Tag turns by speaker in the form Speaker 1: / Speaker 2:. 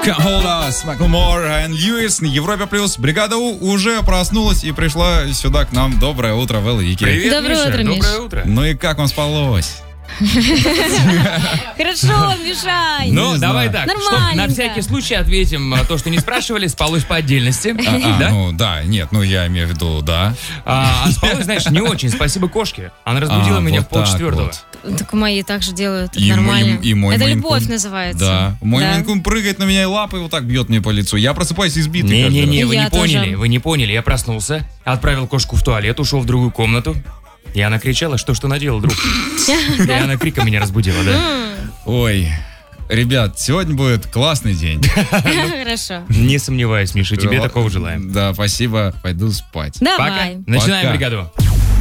Speaker 1: Can't Hold Us, Macklemore и Льюис на Европе Плюс. Бригада У уже проснулась и пришла сюда к нам. Доброе утро, Вэл и Вики.
Speaker 2: Привет,
Speaker 3: Доброе
Speaker 2: Миша.
Speaker 3: утро, Миш.
Speaker 2: Доброе утро.
Speaker 1: Ну и как вам спалось?
Speaker 3: Хорошо, Мишань.
Speaker 2: Ну,
Speaker 1: Не
Speaker 2: давай
Speaker 1: знаю.
Speaker 2: так, чтоб на
Speaker 3: Нормальненько.
Speaker 2: всякий случай ответим то, что не спрашивали, спалось по отдельности. Да?
Speaker 1: Ну да, нет, ну я имею в виду, да.
Speaker 2: А спалось, знаешь, не очень. Спасибо кошке. Она разбудила меня в
Speaker 1: вот так
Speaker 2: 4:30.
Speaker 1: вот.
Speaker 3: Так мои так же делают, это
Speaker 1: И
Speaker 3: нормально.
Speaker 1: мой
Speaker 3: Это
Speaker 1: Мейн-кун.
Speaker 3: любовь называется.
Speaker 1: Да. Мой
Speaker 3: Да.
Speaker 1: Мейн-кун прыгает на меня и лапой вот так бьет мне по лицу. Я просыпаюсь избитый. каждый
Speaker 2: Не-не-не,
Speaker 1: раз.
Speaker 2: вы
Speaker 3: Я
Speaker 2: не поняли,
Speaker 3: тоже.
Speaker 2: вы не поняли. Я проснулся, отправил кошку в туалет, ушел в другую комнату. И она кричала, что наделал, друг. И она криком меня разбудила, да?
Speaker 1: Ой, ребят, сегодня будет классный день.
Speaker 3: Хорошо.
Speaker 2: Не сомневаюсь, Миша, тебе такого желаем.
Speaker 1: Да, спасибо. Пойду спать.
Speaker 3: Давай.
Speaker 2: Начинаем
Speaker 1: Пока.
Speaker 2: бригаду.